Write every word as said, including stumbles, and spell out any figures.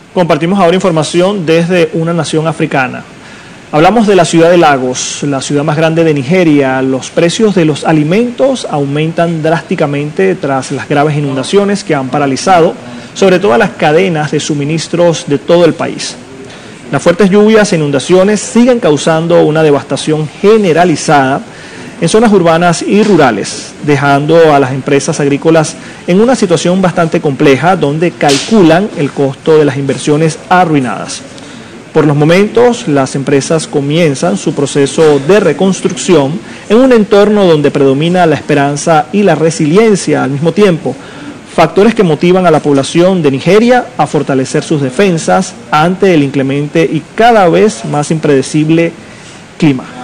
Compartimos ahora información desde una nación africana. Hablamos de la ciudad de Lagos, la ciudad más grande de Nigeria. Los precios de los alimentos aumentan drásticamente tras las graves inundaciones que han paralizado sobre todas las cadenas de suministros de todo el país. Las fuertes lluvias e inundaciones siguen causando una devastación generalizada en zonas urbanas y rurales, dejando a las empresas agrícolas en una situación bastante compleja donde calculan el costo de las inversiones arruinadas. Por los momentos, las empresas comienzan su proceso de reconstrucción en un entorno donde predomina la esperanza y la resiliencia al mismo tiempo, factores que motivan a la población de Nigeria a fortalecer sus defensas ante el inclemente y cada vez más impredecible clima.